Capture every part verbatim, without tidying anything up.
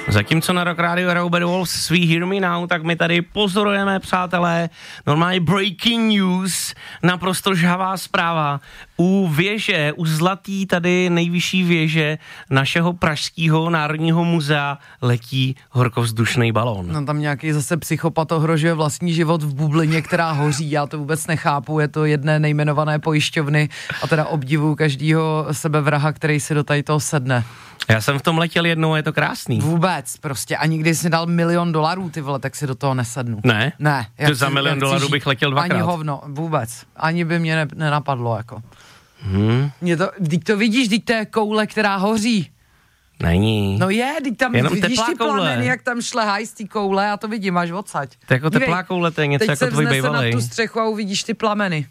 Zatímco na Rock Radio hrajou Bad Wolves svý Hear Me Now, tak my tady pozorujeme, přátelé, normálně breaking news, naprosto žhavá zpráva. U věže, u zlatý tady nejvyšší věže našeho pražského národního muzea letí horkovzdušný balón. No tam nějaký zase psychopat ohrožuje vlastní život v bublině, která hoří, já to vůbec nechápu, je to jedné nejmenované pojišťovny a teda obdivuju každýho sebevraha, který si do tady toho sedne. Já jsem v tom letěl jednou, je to krásný. Vůbec, prostě. A nikdy jsi dal milion dolarů, ty vole, tak si do toho nesednu. Ne? Ne. To za milion dolarů bych letěl dvakrát. Ani hovno, vůbec. Ani by mě ne, nenapadlo, jako. Hmm. Mě to, teď to vidíš, teď to je koule, která hoří. Není. No je, teď tam jenom vidíš ty koule. plameny, jak tam šlehají z té koule, já to vidím až odsaď. To je jako teplá koule, to je něco jako tvůj bejvalej. Teď se na tu střechu a uvidíš ty plameny.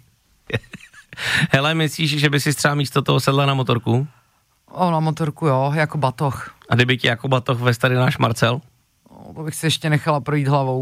Hele, myslíš, že by si třeba místo toho sedla na motorku? O, na motorku jo, jako batoh. A kdyby ti jako batoh vez tady náš Marcel? O, to bych si ještě nechala projít hlavou.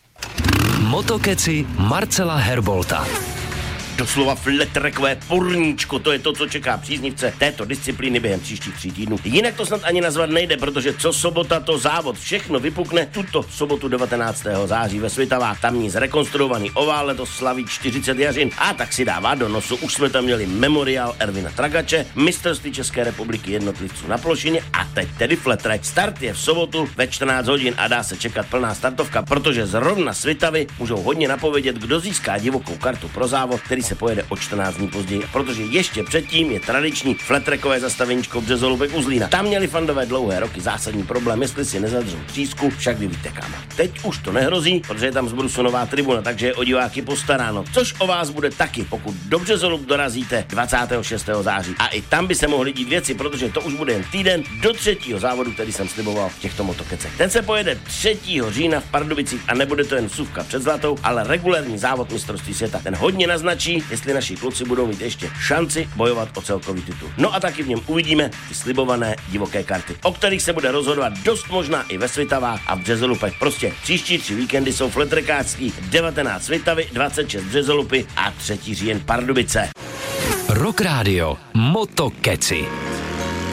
Motokeci Marcela Herbolta. Doslova fletrekové porníčko, to je to, co čeká příznivce této disciplíny během příštích tří týdnů. Jinak to snad ani nazvat nejde, protože co sobota, to závod. Všechno vypukne tuto sobotu devatenáctého září ve Svitavách. Tamní zrekonstruovaný ovál letos slaví čtyřicet jařin a tak si dává do nosu. Už jsme tam měli memoriál Ervina Tragače, mistrovství České republiky jednotlivců na plošině a teď tedy fletrek. Start je v sobotu ve čtrnáct hodin a dá se čekat plná startovka, protože zrovna Svitavy můžou hodně napovědět, kdo získá divokou kartu pro závod, který se pojede o čtrnáct dní později, protože ještě předtím je tradiční fletrekové zastaveníčko Březolubek u Zlína. Tam měli fandové dlouhé roky zásadní problém, jestli si nezadržou třísku, však vy víte kam. Teď už to nehrozí, protože je tam zbrusu nová tribuna, takže je o diváky postaráno. Což o vás bude taky, pokud do Březolub dorazíte dvacátého šestého září. A i tam by se mohly dít věci, protože to už bude jen týden do třetího závodu, který jsem sliboval v těchto motokecech. Ten se pojede třetího října v Pardubicích a nebude to jen vsuvka před zlatou, ale regulérní závod mistrovství světa. Ten hodně naznačí, jestli naši kluci budou mít ještě šanci bojovat o celkový titul. No a taky v něm uvidíme ty slibované divoké karty, o kterých se bude rozhodovat dost možná i ve Svitavách a v Březolupech. Prostě příští tři víkendy jsou fletrekářský: devatenáct Svitavy, dvacet šest Březolupy a třetí říjen Pardubice. Rock Radio Motokeci.